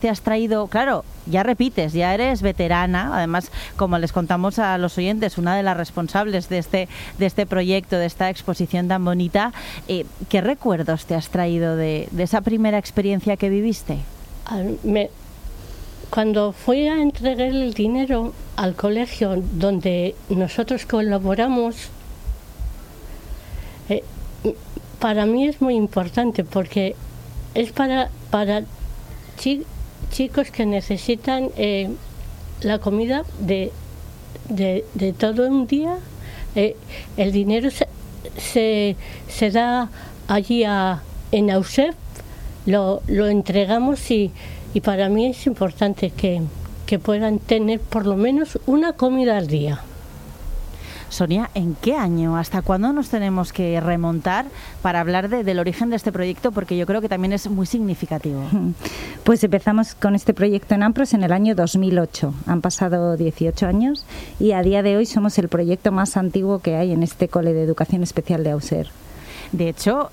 te has traído, claro, ya repites, ya eres veterana, además, como les contamos a los oyentes, una de las responsables de este proyecto, de esta exposición tan bonita. ¿Qué recuerdos te has traído de esa primera experiencia que viviste? Cuando fui a entregar el dinero al colegio donde nosotros colaboramos, para mí es muy importante porque es para chicos que necesitan la comida de todo un día. El dinero se da allí en AUSEF, lo entregamos y para mí es importante que puedan tener por lo menos una comida al día. Sonia, ¿en qué año? ¿Hasta cuándo nos tenemos que remontar para hablar del origen de este proyecto? Porque yo creo que también es muy significativo. Pues empezamos con este proyecto en Ampros en el año 2008. Han pasado 18 años y a día de hoy somos el proyecto más antiguo que hay en este cole de educación especial de Auxerre. De hecho,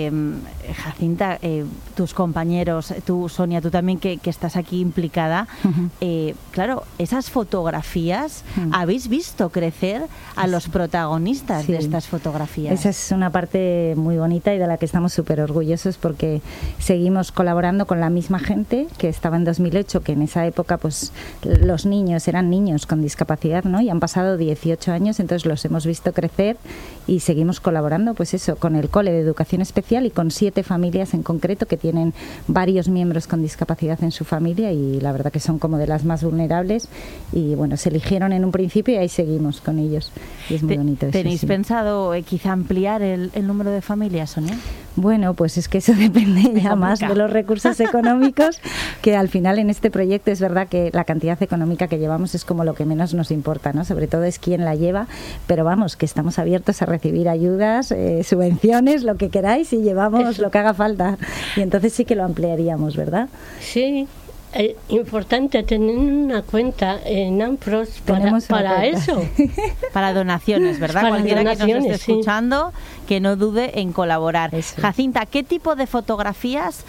Jacinta, tus compañeros, tú, Sonia, tú también que estás aquí implicada, claro, esas fotografías, ¿habéis visto crecer a los protagonistas de estas fotografías? Esa es una parte muy bonita y de la que estamos súper orgullosos porque seguimos colaborando con la misma gente que estaba en 2008, que en esa época pues los niños eran niños con discapacidad, ¿no? Y han pasado 18 años, entonces los hemos visto crecer y seguimos colaborando, pues eso, con el cole de educación especial y con 7 familias en concreto que tienen varios miembros con discapacidad en su familia y la verdad que son como de las más vulnerables y bueno, se eligieron en un principio y ahí seguimos con ellos y es muy bonito eso. ¿Tenéis pensado quizá ampliar el número de familias, Sonia? Bueno, pues es que eso depende ya más de los recursos económicos, que al final en este proyecto es verdad que la cantidad económica que llevamos es como lo que menos nos importa, ¿no? Sobre todo es quién la lleva, pero vamos, que estamos abiertos a recibir ayudas, subvenciones, lo que queráis y llevamos lo que haga falta. Y entonces sí que lo ampliaríamos, ¿verdad? Sí. Importante tener una cuenta en Ampros para eso. Para donaciones, ¿verdad? Para Cualquiera donaciones, que nos esté escuchando, que no dude en colaborar. Eso. Jacinta, ¿qué tipo de fotografías,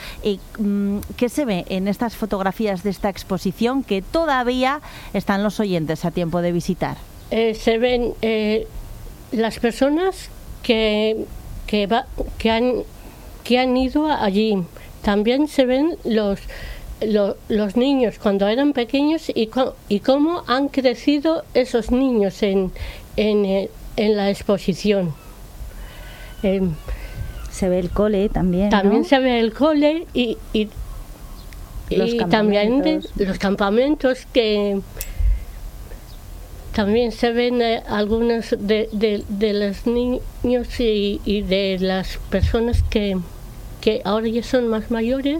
qué se ve en estas fotografías de esta exposición que todavía están los oyentes a tiempo de visitar? Se ven las personas que han ido allí. También se ven los niños cuando eran pequeños y cómo han crecido esos niños en la exposición. Se ve el cole también, también, ¿no? Se ve el cole y también los campamentos que también se ven algunos de los niños y de las personas que ahora ya son más mayores.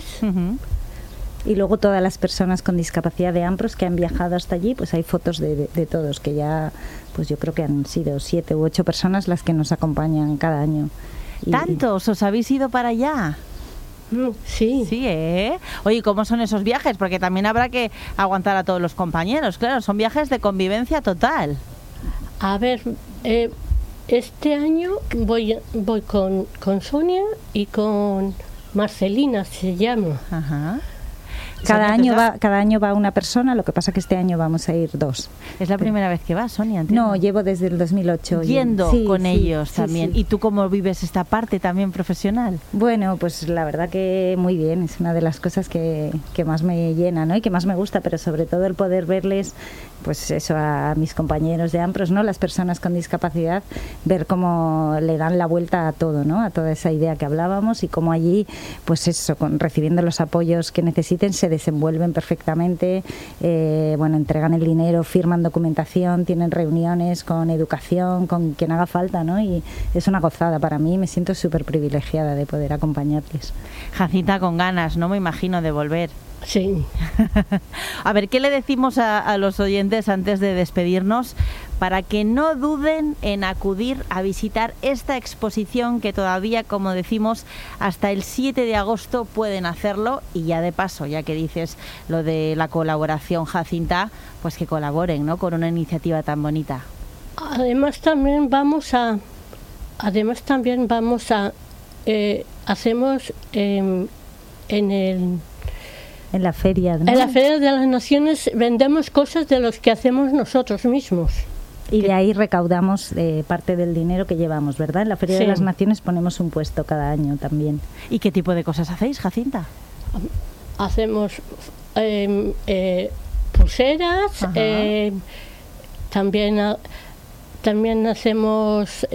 Y luego todas las personas con discapacidad de Ampros que han viajado hasta allí, pues hay fotos de todos, que ya, pues yo creo que han sido 7 u 8 personas las que nos acompañan cada año. ¿Tantos os habéis ido para allá? Sí. Sí, ¿eh? Oye, ¿cómo son esos viajes? Porque también habrá que aguantar a todos los compañeros, claro, son viajes de convivencia total. A ver, este año voy con Sonia y con Marcelina, se llama. Ajá. Cada año va una persona, lo que pasa que este año vamos a ir 2. ¿Es la primera vez que vas, Sonia? ¿Entiendo? No, llevo desde el 2008. Yendo con ellos también. Sí. ¿Y tú cómo vives esta parte también profesional? Bueno, pues la verdad que muy bien, es una de las cosas que más me llena, ¿no? Y que más me gusta, pero sobre todo el poder verles, pues eso, a mis compañeros de Ampros, ¿no? Las personas con discapacidad, ver cómo le dan la vuelta a todo, ¿no? A toda esa idea que hablábamos y cómo allí, pues eso, recibiendo los apoyos que necesiten, se desenvuelven perfectamente, bueno, entregan el dinero, firman documentación, tienen reuniones con educación, con quien haga falta, ¿no? Y es una gozada para mí, me siento súper privilegiada de poder acompañarles. Jacinta, con ganas, ¿no? Me imagino de volver. Sí. A ver, ¿qué le decimos a los oyentes antes de despedirnos para que no duden en acudir a visitar esta exposición que todavía, como decimos, hasta el 7 de agosto pueden hacerlo? Y ya de paso, ya que dices lo de la colaboración, Jacinta, pues que colaboren, ¿no?, con una iniciativa tan bonita. Además también vamos a hacemos en el En la feria, ¿no? En la Feria de las Naciones vendemos cosas de los que hacemos nosotros mismos. Y de ahí recaudamos parte del dinero que llevamos, ¿verdad? En la Feria de las Naciones ponemos un puesto cada año también. ¿Y qué tipo de cosas hacéis, Jacinta? Hacemos pulseras, también hacemos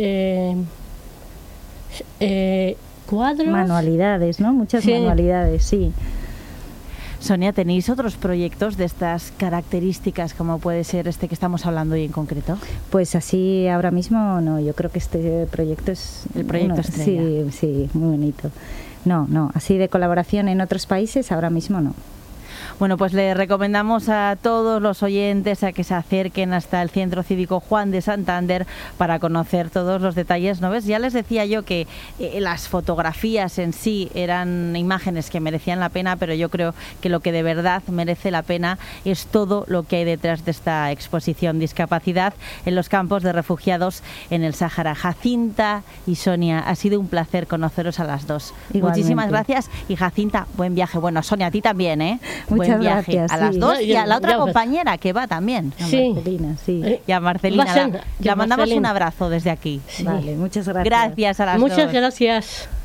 cuadros. Manualidades, ¿no? Muchas manualidades, sí. Sonia, ¿tenéis otros proyectos de estas características como puede ser este que estamos hablando hoy en concreto? Pues así ahora mismo no, yo creo que este proyecto es... El proyecto estrella. Sí, muy bonito. No, así de colaboración en otros países ahora mismo no. Bueno, pues le recomendamos a todos los oyentes a que se acerquen hasta el Centro Cívico Juan de Santander para conocer todos los detalles, ¿no ves? Ya les decía yo que las fotografías en sí eran imágenes que merecían la pena, pero yo creo que lo que de verdad merece la pena es todo lo que hay detrás de esta exposición: discapacidad en los campos de refugiados en el Sáhara. Jacinta y Sonia, ha sido un placer conoceros a las dos. Igualmente. Muchísimas gracias. Y Jacinta, buen viaje. Bueno, Sonia, a ti también, ¿eh? Muchas viaje gracias, a las dos y a la otra compañera que va también. A Marcelina, sí. Y a Marcelina. La mandamos un abrazo desde aquí. Vale, muchas gracias. Gracias a las dos. Muchas gracias.